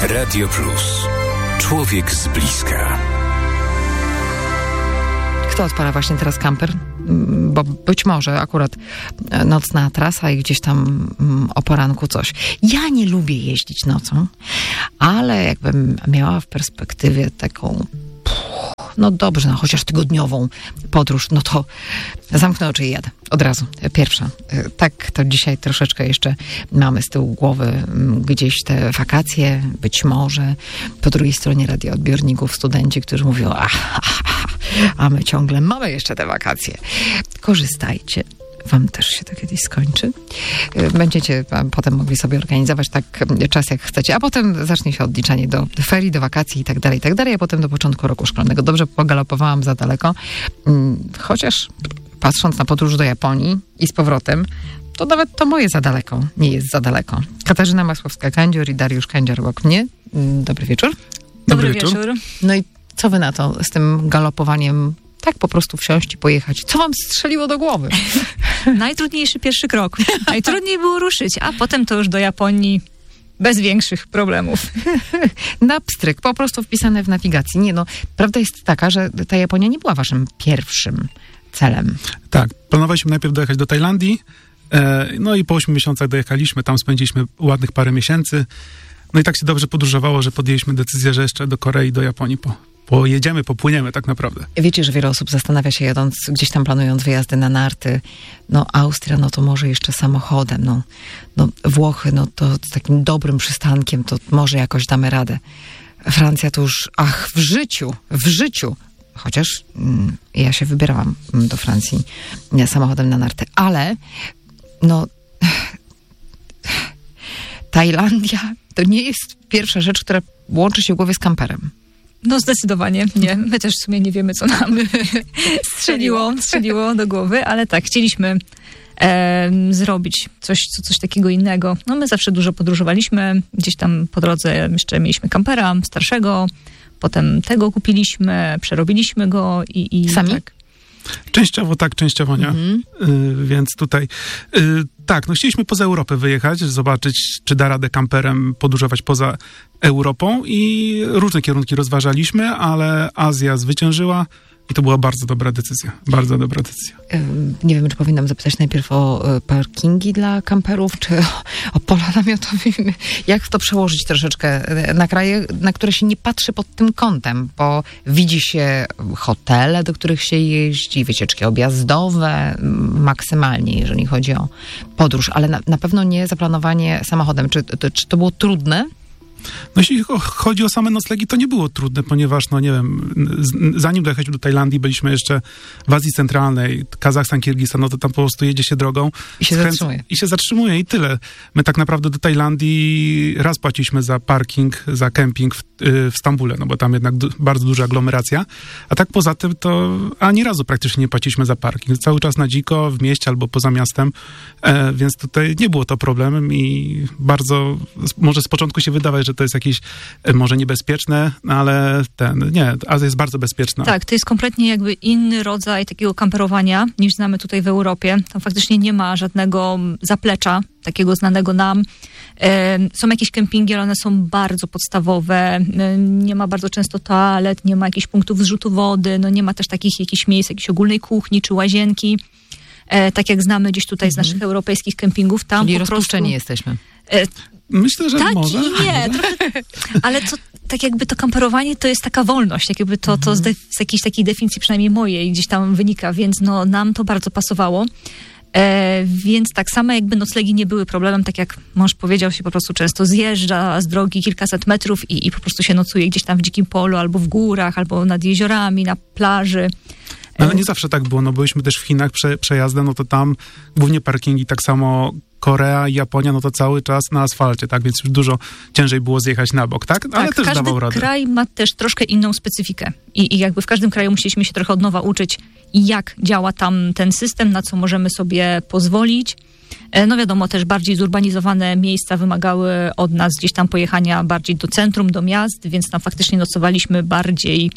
Radio Plus. Człowiek z bliska. Kto odpala właśnie teraz kamper? Bo być może akurat nocna trasa i gdzieś tam o poranku coś. Ja nie lubię jeździć nocą, ale jakbym miała w perspektywie taką, no dobrze, no chociaż tygodniową podróż, no to zamknę oczy i jadę. Od razu. Pierwsza. Tak, to dzisiaj troszeczkę jeszcze mamy z tyłu głowy gdzieś te wakacje, być może po drugiej stronie radioodbiorników studenci, którzy mówią, a my ciągle mamy jeszcze te wakacje. Korzystajcie. Wam też się to kiedyś skończy. Będziecie potem mogli sobie organizować tak czas, jak chcecie, a potem zacznie się odliczanie do ferii, do wakacji i tak dalej, a potem do początku roku szkolnego. Dobrze pogalopowałam za daleko, chociaż patrząc na podróż do Japonii i z powrotem, to nawet to moje za daleko nie jest za daleko. Katarzyna Masłowska-Kędzior i Dariusz Kędzior obok mnie. Dobry wieczór. Dobry wieczór. No i co wy na to z tym galopowaniem? Tak po prostu wsiąść i pojechać. Co wam strzeliło do głowy? Najtrudniejszy pierwszy krok. Najtrudniej było ruszyć, a potem to już do Japonii bez większych problemów. Na pstryk, po prostu wpisane w nawigacji. Nie no, prawda jest taka, że ta Japonia nie była waszym pierwszym celem. Tak, planowaliśmy najpierw dojechać do Tajlandii, no i po 8 miesiącach dojechaliśmy, tam spędziliśmy ładnych parę miesięcy. No i tak się dobrze podróżowało, że podjęliśmy decyzję, że jeszcze do Korei, do Japonii pojedziemy, popłyniemy tak naprawdę. Wiecie, że wiele osób zastanawia się jadąc, gdzieś tam planując wyjazdy na narty. No Austria, no to może jeszcze samochodem. No Włochy, no to z takim dobrym przystankiem, to może jakoś damy radę. Francja to już, w życiu. Chociaż ja się wybierałam do Francji samochodem na narty. Ale, no Tajlandia to nie jest pierwsza rzecz, która łączy się w głowie z kamperem. No zdecydowanie nie. My też w sumie nie wiemy, co nam strzeliło do głowy, ale tak, chcieliśmy zrobić coś takiego innego. No my zawsze dużo podróżowaliśmy. Gdzieś tam po drodze jeszcze mieliśmy kampera starszego, potem tego kupiliśmy, przerobiliśmy go i sami? Tak. Częściowo tak, częściowo nie. Więc tutaj tak, no chcieliśmy poza Europę wyjechać, zobaczyć, czy da radę kamperem podróżować poza Europą i różne kierunki rozważaliśmy, ale Azja zwyciężyła i to była bardzo dobra decyzja. Bardzo dobra decyzja. Nie wiem, czy powinnam zapytać najpierw o parkingi dla kamperów, czy o pola namiotowe. Jak to przełożyć troszeczkę na kraje, na które się nie patrzy pod tym kątem, bo widzi się hotele, do których się jeździ, wycieczki objazdowe, maksymalnie, jeżeli chodzi o podróż, ale na pewno nie zaplanowanie samochodem. Czy to było trudne? No jeśli chodzi o same noclegi, to nie było trudne, ponieważ, no nie wiem, zanim dojechaliśmy do Tajlandii, byliśmy jeszcze w Azji Centralnej, Kazachstan, Kirgistan, no to tam po prostu jedzie się drogą. I się zatrzymuje i tyle. My tak naprawdę do Tajlandii raz płaciliśmy za parking, za kemping w Stambule, no bo tam jednak bardzo duża aglomeracja, a tak poza tym to ani razu praktycznie nie płaciliśmy za parking. Cały czas na dziko, w mieście albo poza miastem, więc tutaj nie było to problemem i bardzo, może z początku się wydawać, że to jest jakieś może niebezpieczne, ale Azja jest bardzo bezpieczna. Tak, to jest kompletnie jakby inny rodzaj takiego kamperowania niż znamy tutaj w Europie. Tam faktycznie nie ma żadnego zaplecza takiego znanego nam. Są jakieś kempingi, ale one są bardzo podstawowe. Nie ma bardzo często toalet, nie ma jakichś punktów zrzutu wody, no nie ma też takich jakichś miejsc, jakiejś ogólnej kuchni czy łazienki. Tak jak znamy gdzieś tutaj z naszych europejskich kempingów. Tam czyli po rozpuszczeni prostu jesteśmy. Myślę, że tak może. Tak i nie. Trochę, ale to, tak jakby to kamperowanie to jest taka wolność. Jak jakby to z jakiejś takiej definicji przynajmniej mojej gdzieś tam wynika, więc no nam to bardzo pasowało. Więc tak samo jakby noclegi nie były problemem, tak jak mąż powiedział, się po prostu często zjeżdża z drogi kilkaset metrów i po prostu się nocuje gdzieś tam w dzikim polu, albo w górach, albo nad jeziorami, na plaży. Ale nie zawsze tak było, no byliśmy też w Chinach przejazdem, no to tam głównie parkingi, tak samo Korea i Japonia, no to cały czas na asfalcie, tak, więc już dużo ciężej było zjechać na bok, tak? Ale też dawał radę. Każdy kraj ma też troszkę inną specyfikę i jakby w każdym kraju musieliśmy się trochę od nowa uczyć, jak działa tam ten system, na co możemy sobie pozwolić. No wiadomo, też bardziej zurbanizowane miejsca wymagały od nas gdzieś tam pojechania bardziej do centrum, do miast, więc tam faktycznie nocowaliśmy bardziej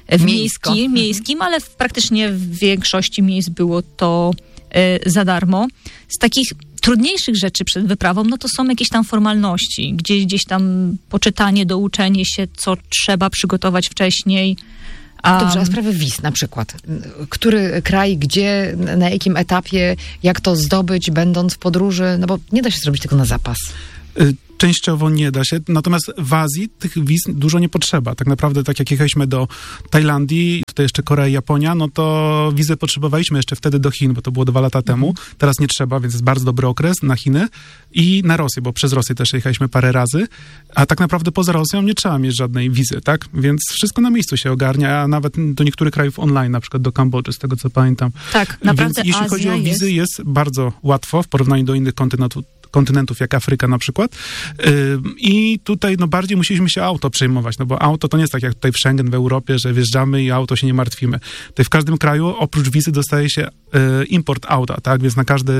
miejskim, ale praktycznie w większości miejsc było to za darmo. Z takich trudniejszych rzeczy przed wyprawą, no to są jakieś tam formalności, gdzieś tam poczytanie, douczenie się, co trzeba przygotować wcześniej. Dobrze, a sprawy wiz na przykład. Który kraj, gdzie, na jakim etapie, jak to zdobyć, będąc w podróży? No bo nie da się zrobić tego na zapas. Częściowo nie da się, natomiast w Azji tych wiz dużo nie potrzeba. Tak naprawdę, tak jak jechaliśmy do Tajlandii, tutaj jeszcze Korea i Japonia, no to wizę potrzebowaliśmy jeszcze wtedy do Chin, bo to było 2 lata temu. Teraz nie trzeba, więc jest bardzo dobry okres na Chiny i na Rosję, bo przez Rosję też jechaliśmy parę razy, a tak naprawdę poza Rosją nie trzeba mieć żadnej wizy, tak? Więc wszystko na miejscu się ogarnia, a nawet do niektórych krajów online, na przykład do Kambodży, z tego co pamiętam. Tak, naprawdę. Więc jeśli chodzi o wizy, jest bardzo łatwo w porównaniu do innych kontynentów, jak Afryka na przykład. I tutaj bardziej musieliśmy się auto przejmować, no bo auto to nie jest tak jak tutaj w Schengen, w Europie, że wjeżdżamy i auto się nie martwimy. Tutaj w każdym kraju oprócz wizy dostaje się import auta, tak? Więc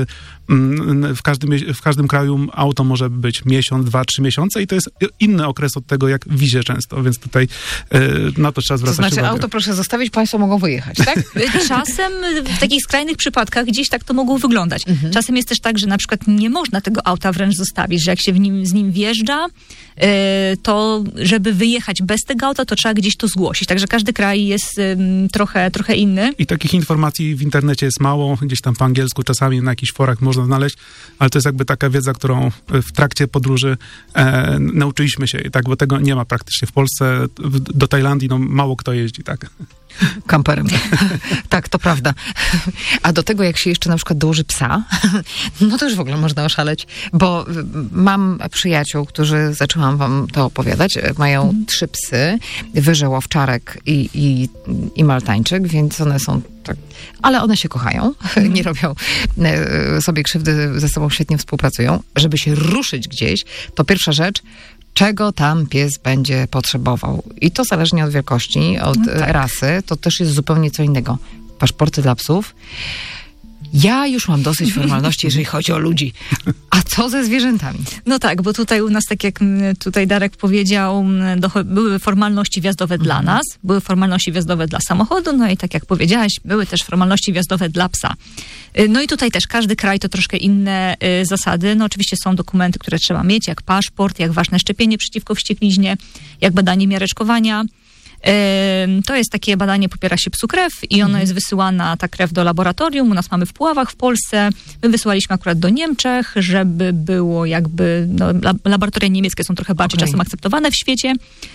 w każdym kraju auto może być miesiąc, 2-3 miesiące i to jest inny okres od tego, jak w wizie często, więc tutaj na to trzeba zwracać uwagę. Auto proszę zostawić, państwo mogą wyjechać, tak? Czasem w takich skrajnych przypadkach gdzieś tak to mogło wyglądać. Czasem jest też tak, że na przykład nie można tego auta wręcz zostawić, że jak się z nim wjeżdża, to żeby wyjechać bez tego auta, to trzeba gdzieś to zgłosić. Także każdy kraj jest trochę inny. I takich informacji w internecie jest mało, gdzieś tam po angielsku czasami na jakichś forach można znaleźć, ale to jest jakby taka wiedza, którą w trakcie podróży nauczyliśmy się, tak, bo tego nie ma praktycznie w Polsce. Do Tajlandii mało kto jeździ, tak. Kamperem. Tak, to prawda. A do tego, jak się jeszcze na przykład dołoży psa, no to już w ogóle można oszaleć, bo mam przyjaciół, którzy, zaczęłam wam to opowiadać, mają 3 psy, wyżeł, owczarek i maltańczyk, więc one są tak, ale one się kochają, nie robią sobie krzywdy, ze sobą świetnie współpracują. Żeby się ruszyć gdzieś, to pierwsza rzecz, czego tam pies będzie potrzebował. I to zależnie od wielkości, od rasy, to też jest zupełnie co innego. Paszporty dla psów. Ja już mam dosyć formalności, jeżeli chodzi o ludzi. A co ze zwierzętami? No tak, bo tutaj u nas, tak jak tutaj Darek powiedział, były formalności wjazdowe dla nas, były formalności wjazdowe dla samochodu, no i tak jak powiedziałaś, były też formalności wjazdowe dla psa. No i tutaj też każdy kraj to troszkę inne zasady. No oczywiście są dokumenty, które trzeba mieć, jak paszport, jak ważne szczepienie przeciwko wściekliznie, jak badanie miareczkowania. To jest takie badanie, popiera się psu krew i ona jest wysyłana, ta krew, do laboratorium. U nas mamy w Puławach w Polsce. My wysyłaliśmy akurat do Niemczech, żeby było jakby, laboratoria niemieckie są trochę bardziej czasem akceptowane w świecie.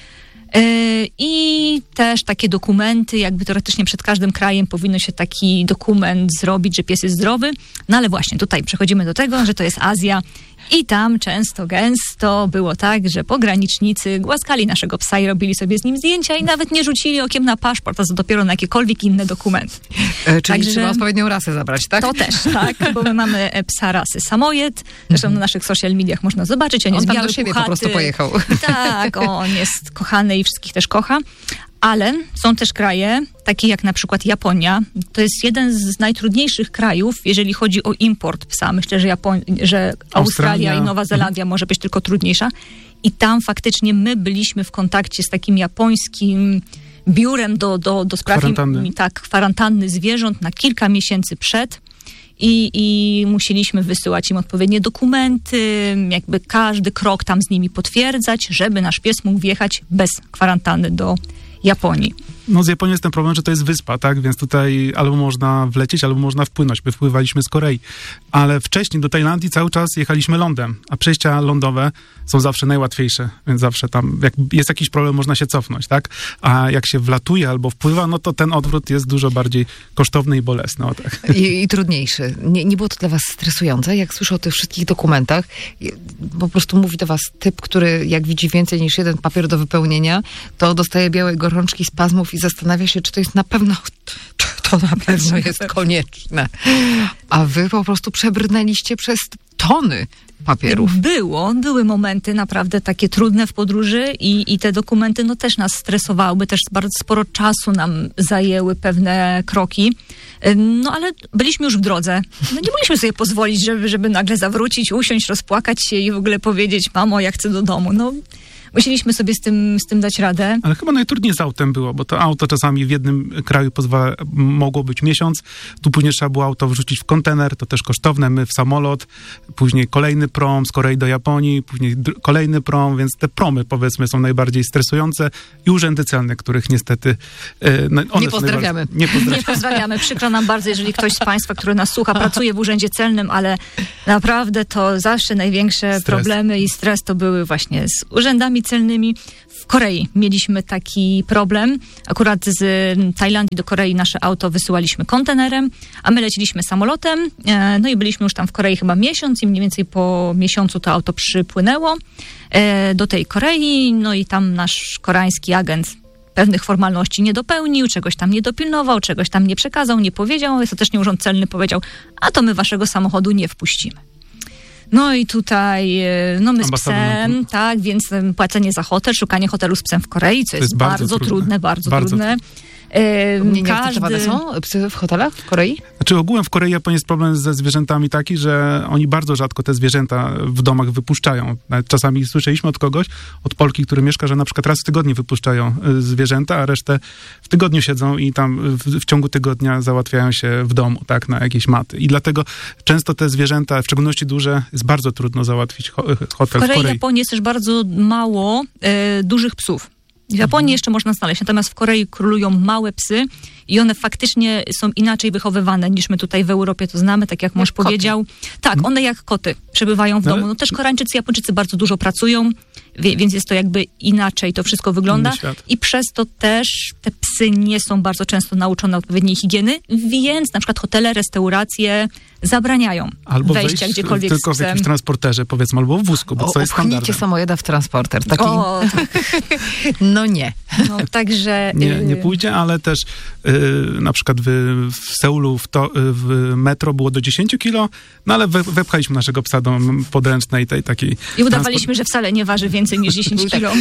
I też takie dokumenty, jakby teoretycznie przed każdym krajem powinno się taki dokument zrobić, że pies jest zdrowy. No ale właśnie tutaj przechodzimy do tego, że to jest Azja i tam gęsto było tak, że pogranicznicy głaskali naszego psa i robili sobie z nim zdjęcia i nawet nie rzucili okiem na paszport, a co dopiero na jakiekolwiek inny dokument. Czyli trzeba odpowiednią rasę zabrać, tak? To też, tak, bo my mamy psa rasy Samoyed. Zresztą na naszych social mediach można zobaczyć, on jest biały, do siebie puchaty. Po prostu pojechał. Tak, on jest kochany i wszystkich też kocha. Ale są też kraje, takie jak na przykład Japonia. To jest jeden z najtrudniejszych krajów, jeżeli chodzi o import psa. Myślę, że Australia i Nowa Zelandia może być tylko trudniejsza. I tam faktycznie my byliśmy w kontakcie z takim japońskim biurem do spraw kwarantanny zwierząt na kilka miesięcy przed. I musieliśmy wysyłać im odpowiednie dokumenty, jakby każdy krok tam z nimi potwierdzać, żeby nasz pies mógł wjechać bez kwarantanny do Japonii. No z Japonią jest ten problem, że to jest wyspa, tak? Więc tutaj albo można wlecieć, albo można wpłynąć. My wpływaliśmy z Korei. Ale wcześniej do Tajlandii cały czas jechaliśmy lądem, a przejścia lądowe są zawsze najłatwiejsze, więc zawsze tam, jak jest jakiś problem, można się cofnąć, tak? A jak się wlatuje albo wpływa, no to ten odwrót jest dużo bardziej kosztowny i bolesny. O tak. I trudniejszy. Nie było to dla was stresujące? Jak słyszę o tych wszystkich dokumentach, po prostu mówi do was typ, który jak widzi więcej niż jeden papier do wypełnienia, to dostaje białej gorączki, spazmów i zastanawia się, czy to jest na pewno jest konieczne. A wy po prostu przebrnęliście przez tony papierów. Były momenty naprawdę takie trudne w podróży i te dokumenty no też nas stresowały, też bardzo sporo czasu nam zajęły pewne kroki. No ale byliśmy już w drodze. No nie mogliśmy sobie pozwolić, żeby nagle zawrócić, usiąść, rozpłakać się i w ogóle powiedzieć: mamo, ja chcę do domu. No musieliśmy sobie z tym dać radę. Ale chyba najtrudniej z autem było, bo to auto czasami w jednym kraju mogło być miesiąc, tu później trzeba było auto wrzucić w kontener, to też kosztowne, my w samolot, później kolejny prom z Korei do Japonii, później kolejny prom, więc te promy, powiedzmy, są najbardziej stresujące i urzędy celne, których niestety... nie pozdrawiamy. Nie pozdrawiamy. Przykro nam bardzo, jeżeli ktoś z Państwa, który nas słucha, pracuje w urzędzie celnym, ale naprawdę to zawsze największe problemy i stres to były właśnie z urzędami celnymi. W Korei mieliśmy taki problem. Akurat z Tajlandii do Korei nasze auto wysyłaliśmy kontenerem, a my leciliśmy samolotem. No i byliśmy już tam w Korei chyba miesiąc i mniej więcej po miesiącu to auto przypłynęło do tej Korei. No i tam nasz koreański agent pewnych formalności nie dopełnił, czegoś tam nie dopilnował, czegoś tam nie przekazał, nie powiedział. Ostatecznie urząd celny powiedział, a to my waszego samochodu nie wpuścimy. No i tutaj, my z psem, tak, więc płacenie za hotel, szukanie hotelu z psem w Korei, co jest bardzo trudne. Nieakceptowane są psy w hotelach w Korei? Znaczy ogółem w Korei Japonii jest problem ze zwierzętami taki, że oni bardzo rzadko te zwierzęta w domach wypuszczają. Nawet czasami słyszeliśmy od kogoś, od Polki, który mieszka, że na przykład raz w tygodniu wypuszczają zwierzęta, a resztę w tygodniu siedzą i tam w ciągu tygodnia załatwiają się w domu, tak, na jakieś maty. I dlatego często te zwierzęta, w szczególności duże, jest bardzo trudno załatwić hotel w Korei. W Japonii jest też bardzo mało dużych psów. W Japonii jeszcze można znaleźć, natomiast w Korei królują małe psy i one faktycznie są inaczej wychowywane niż my tutaj w Europie to znamy, tak jak mąż powiedział. Tak, one jak koty przebywają w domu. No też Koreańczycy, Japończycy bardzo dużo pracują, więc jest to jakby inaczej to wszystko wygląda i przez to też te psy nie są bardzo często nauczone odpowiedniej higieny, więc na przykład hotele, restauracje zabraniają albo wejścia gdziekolwiek tylko w jakimś transporterze, powiedzmy, albo w wózku, bo to jest standardem. Upchnijcie samojeda w transporter. Taki... tak. No nie. No, także... Nie pójdzie, ale też na przykład w Seulu w metro było do 10 kilo, no ale wepchaliśmy naszego psa do podręcznej tej takiej... I udawaliśmy, że wcale nie waży więcej niż 10 kilo.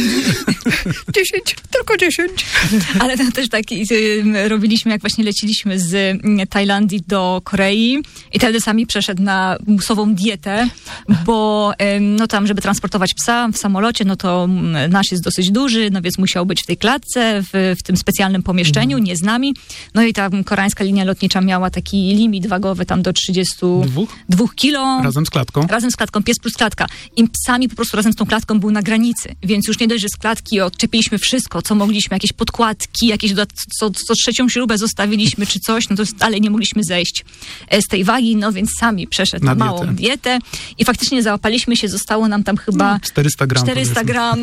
10, tylko 10. Ale to też taki robiliśmy, jak właśnie leciliśmy z Tajlandii do Korei i wtedy sami przeszedł na musową dietę, bo no tam, żeby transportować psa w samolocie, no to nasz jest dosyć duży, no więc musiał być w tej klatce, w tym specjalnym pomieszczeniu, nie z nami. No i ta koreańska linia lotnicza miała taki limit wagowy tam do 32 kilo. Razem z klatką. Razem z klatką, pies plus klatka. I psami po prostu razem z tą klatką był na granicy, więc już nie dość, że z klatki odczepiliśmy wszystko, co mogliśmy, jakieś podkładki, jakieś co trzecią śrubę zostawiliśmy czy coś, no to dalej nie mogliśmy zejść z tej wagi, no więc sami przeszedł na małą dietę i faktycznie załapaliśmy się, zostało nam tam chyba 400 gram.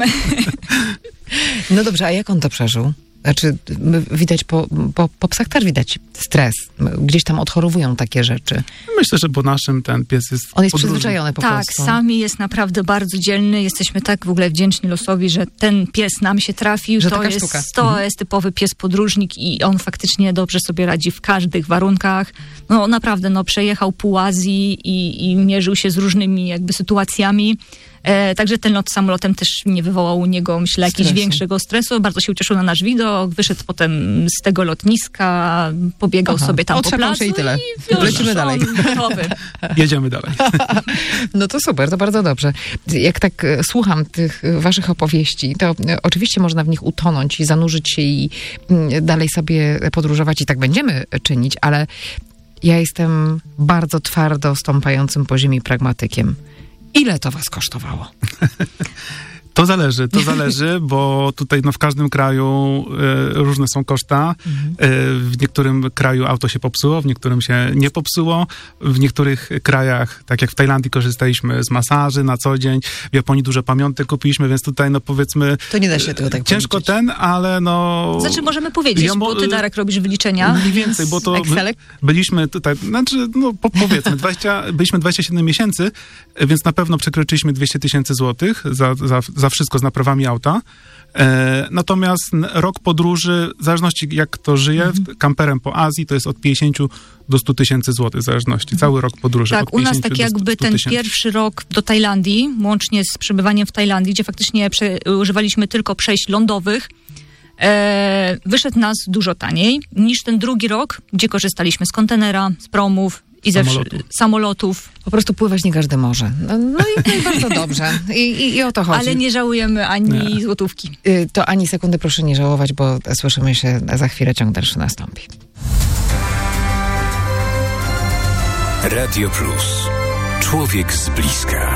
No dobrze, a jak on to przeżył? Znaczy, widać po psach też widać stres. Gdzieś tam odchorowują takie rzeczy. Myślę, że po naszym ten pies jest... On jest przyzwyczajony po prostu. Tak, Sami jest naprawdę bardzo dzielny. Jesteśmy tak w ogóle wdzięczni losowi, że ten pies nam się trafił. Że to jest typowy pies podróżnik i on faktycznie dobrze sobie radzi w każdych warunkach. No naprawdę, no przejechał pół Azji i mierzył się z różnymi jakby sytuacjami. Także ten lot samolotem też nie wywołał u niego, myślę, jakiegoś większego stresu. Bardzo się ucieszył na nasz widok, wyszedł potem z tego lotniska, pobiegał sobie tam po placu i tyle. Już lecimy dalej. Jedziemy dalej. No to super, to bardzo dobrze. Jak tak słucham tych waszych opowieści, to oczywiście można w nich utonąć i zanurzyć się i dalej sobie podróżować i tak będziemy czynić, ale ja jestem bardzo twardo stąpającym po ziemi pragmatykiem. Ile to was kosztowało? To zależy, bo tutaj no, w każdym kraju różne są koszta. W niektórym kraju auto się popsuło, w niektórym się nie popsuło. W niektórych krajach, tak jak w Tajlandii, korzystaliśmy z masaży na co dzień. W Japonii dużo pamiątek kupiliśmy, więc tutaj no powiedzmy... To nie da się tego tak ciężko policzyć. ale no... Znaczy możemy powiedzieć, bo ty, Darek, robisz wyliczenia. Mniej więcej, bo to byliśmy tutaj, znaczy no powiedzmy, byliśmy 27 miesięcy, więc na pewno przekroczyliśmy 200 000 złotych za wszystko z naprawami auta. Natomiast rok podróży, w zależności jak kto żyje, kamperem po Azji, to jest od 50 do 100 000 złotych w zależności. Cały rok podróży. Tak, u nas tak jakby ten pierwszy rok do Tajlandii, łącznie z przebywaniem w Tajlandii, gdzie faktycznie używaliśmy tylko przejść lądowych, wyszedł nas dużo taniej niż ten drugi rok, gdzie korzystaliśmy z kontenera, z promów i samolotów. Po prostu pływać nie każdy może. No i bardzo dobrze. I o to chodzi. Ale nie żałujemy ani złotówki. To ani sekundy proszę nie żałować, bo słyszymy się za chwilę, ciąg dalszy nastąpi. Radio Plus. Człowiek z bliska.